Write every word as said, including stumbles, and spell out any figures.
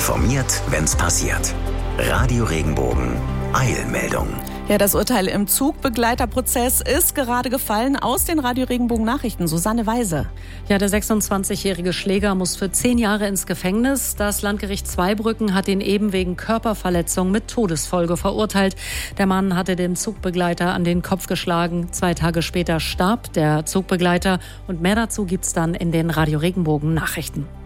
Informiert, wenn's passiert. Radio Regenbogen. Eilmeldung. Ja, das Urteil im Zugbegleiterprozess ist gerade gefallen. Aus den Radio Regenbogen Nachrichten, Susanne Weise. Ja, der sechsundzwanzigjährige Schläger muss für zehn Jahre ins Gefängnis. Das Landgericht Zweibrücken hat ihn eben wegen Körperverletzung mit Todesfolge verurteilt. Der Mann hatte den Zugbegleiter an den Kopf geschlagen. Zwei Tage später starb der Zugbegleiter. Und mehr dazu gibt's dann in den Radio Regenbogen Nachrichten.